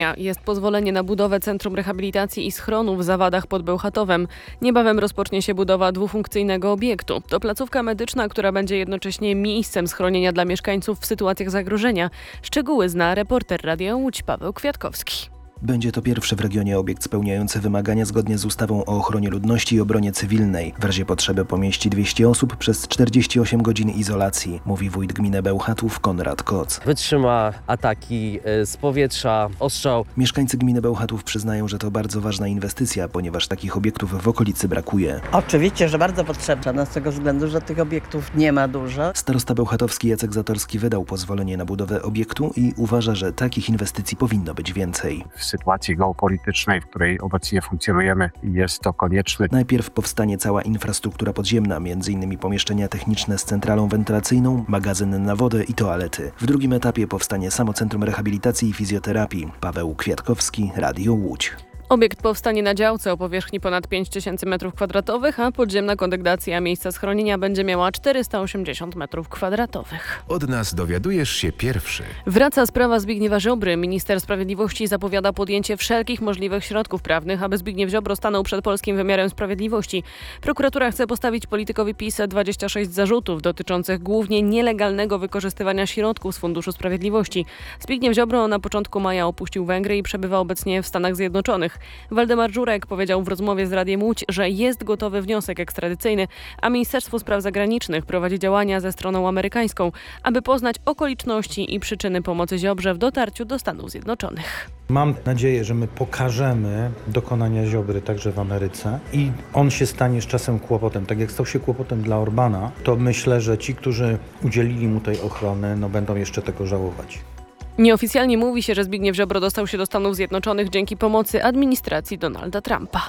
Jest pozwolenie na budowę Centrum Rehabilitacji i Schronu w Zawadach pod Bełchatowem. Niebawem rozpocznie się budowa dwufunkcyjnego obiektu. To placówka medyczna, która będzie jednocześnie miejscem schronienia dla mieszkańców w sytuacjach zagrożenia. Szczegóły zna reporter Radia Łódź Paweł Kwiatkowski. Będzie to pierwszy w regionie obiekt spełniający wymagania zgodnie z ustawą o ochronie ludności i obronie cywilnej. W razie potrzeby pomieści 200 osób przez 48 godzin izolacji, mówi wójt gminy Bełchatów Konrad Koc. Wytrzyma ataki z powietrza, ostrzał. Mieszkańcy gminy Bełchatów przyznają, że to bardzo ważna inwestycja, ponieważ takich obiektów w okolicy brakuje. Oczywiście, że bardzo potrzebna, z tego względu, że tych obiektów nie ma dużo. Starosta bełchatowski Jacek Zatorski wydał pozwolenie na budowę obiektu i uważa, że takich inwestycji powinno być więcej. W sytuacji geopolitycznej, w której obecnie funkcjonujemy, jest to konieczne. Najpierw powstanie cała infrastruktura podziemna, m.in. pomieszczenia techniczne z centralą wentylacyjną, magazyn na wodę i toalety. W drugim etapie powstanie samo Centrum Rehabilitacji i Fizjoterapii. Paweł Kwiatkowski, Radio Łódź. Obiekt powstanie na działce o powierzchni ponad 5000 m2, a podziemna kondygnacja miejsca schronienia będzie miała 480 m2. Od nas dowiadujesz się pierwszy. Wraca sprawa Zbigniewa Ziobry. Minister Sprawiedliwości zapowiada podjęcie wszelkich możliwych środków prawnych, aby Zbigniew Ziobro stanął przed polskim wymiarem sprawiedliwości. Prokuratura chce postawić politykowi PiS 26 zarzutów dotyczących głównie nielegalnego wykorzystywania środków z Funduszu Sprawiedliwości. Zbigniew Ziobro na początku maja opuścił Węgry i przebywa obecnie w Stanach Zjednoczonych. Waldemar Żurek powiedział w rozmowie z Radiem Łódź, że jest gotowy wniosek ekstradycyjny, a Ministerstwo Spraw Zagranicznych prowadzi działania ze stroną amerykańską, aby poznać okoliczności i przyczyny pomocy Ziobrze w dotarciu do Stanów Zjednoczonych. Mam nadzieję, że my pokażemy dokonania Ziobry także w Ameryce i on się stanie z czasem kłopotem. Tak jak stał się kłopotem dla Orbana, to myślę, że ci, którzy udzielili mu tej ochrony, będą jeszcze tego żałować. Nieoficjalnie mówi się, że Zbigniew Ziobro dostał się do Stanów Zjednoczonych dzięki pomocy administracji Donalda Trumpa.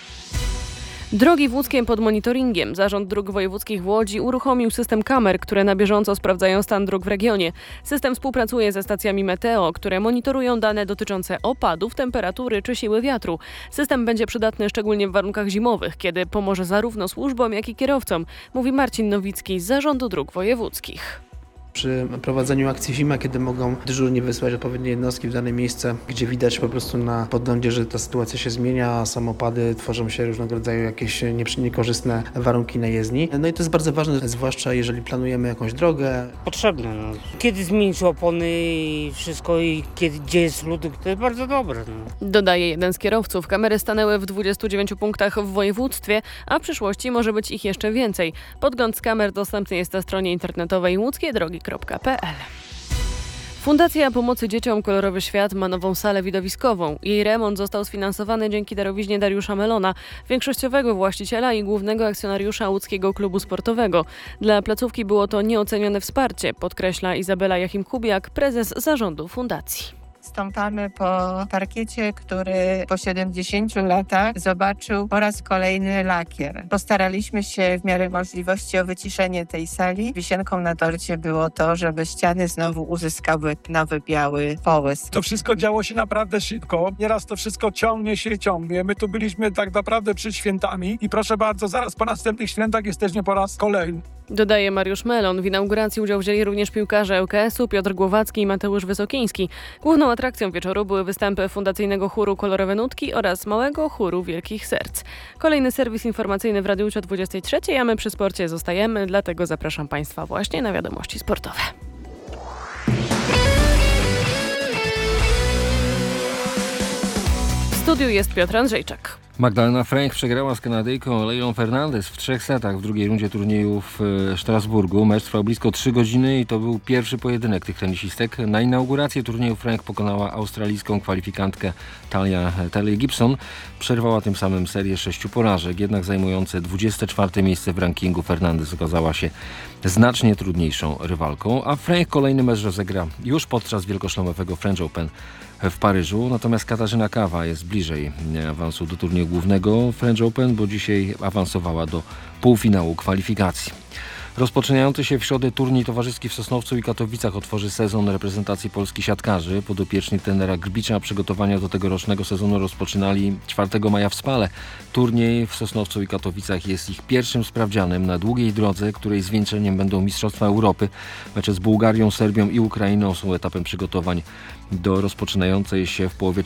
Drogi w Łódzkiem pod monitoringiem. Zarząd Dróg Wojewódzkich w Łodzi uruchomił system kamer, które na bieżąco sprawdzają stan dróg w regionie. System współpracuje ze stacjami meteo, które monitorują dane dotyczące opadów, temperatury czy siły wiatru. System będzie przydatny szczególnie w warunkach zimowych, kiedy pomoże zarówno służbom, jak i kierowcom, mówi Marcin Nowicki z Zarządu Dróg Wojewódzkich. Przy prowadzeniu akcji zima, kiedy mogą dyżurni wysłać odpowiednie jednostki w dane miejsce, gdzie widać po prostu na podglądzie, że ta sytuacja się zmienia, a samopady tworzą się różnego rodzaju jakieś niekorzystne warunki na jezdni. No i to jest bardzo ważne, zwłaszcza jeżeli planujemy jakąś drogę. Potrzebne. Kiedy zmienić opony i wszystko i gdzie jest lód, to jest bardzo dobre. Dodaje jeden z kierowców. Kamery stanęły w 29 punktach w województwie, a w przyszłości może być ich jeszcze więcej. Podgląd z kamer dostępny jest na stronie internetowej łódzkiedrogi.pl. Fundacja Pomocy Dzieciom Kolorowy Świat ma nową salę widowiskową. Jej remont został sfinansowany dzięki darowiźnie Dariusza Melona, większościowego właściciela i głównego akcjonariusza łódzkiego klubu sportowego. Dla placówki było to nieocenione wsparcie, podkreśla Izabela Jachim-Kubiak, prezes zarządu fundacji. Stąpamy po parkiecie, który po 70 latach zobaczył po raz kolejny lakier. Postaraliśmy się w miarę możliwości o wyciszenie tej sali. Wisienką na torcie było to, żeby ściany znowu uzyskały nowy biały połysk. To wszystko działo się naprawdę szybko. Nieraz to wszystko ciągnie. My tu byliśmy tak naprawdę przed świętami i proszę bardzo, zaraz po następnych świętach jesteśmy po raz kolejny. Dodaje Mariusz Melon. W inauguracji udział wzięli również piłkarze ŁKS-u Piotr Głowacki i Mateusz Wysokiński. Główną atrakcją wieczoru były występy fundacyjnego chóru Kolorowe Nutki oraz małego chóru Wielkich Serc. Kolejny serwis informacyjny w Radiu Łódź o 23, a my przy sporcie zostajemy, dlatego zapraszam Państwa właśnie na wiadomości sportowe. W studiu jest Piotr Andrzejczak. Magdalena Fręch przegrała z Kanadyjką Leilą Fernandez w 3 setach w drugiej rundzie turnieju w Strasburgu. Mecz trwał blisko 3 godziny i to był pierwszy pojedynek tych tenisistek. Na inaugurację turnieju Fręch pokonała australijską kwalifikantkę Talię Gibson. Przerwała tym samym serię 6 porażek, jednak zajmujące 24 miejsce w rankingu Fernandez okazała się znacznie trudniejszą rywalką, a Fręch kolejny mecz rozegra już podczas wielkoszlemowego French Open w Paryżu, natomiast Katarzyna Kawa jest bliżej awansu do turnieju głównego French Open, bo dzisiaj awansowała do półfinału kwalifikacji. Rozpoczynający się w środę turniej towarzyski w Sosnowcu i Katowicach otworzy sezon reprezentacji Polski siatkarzy. Podopieczni trenera Gbicza przygotowania do tegorocznego sezonu rozpoczynali 4 maja w Spale. Turniej w Sosnowcu i Katowicach jest ich pierwszym sprawdzianem na długiej drodze, której zwieńczeniem będą Mistrzostwa Europy. Mecze z Bułgarią, Serbią i Ukrainą są etapem przygotowań do rozpoczynającej się w połowie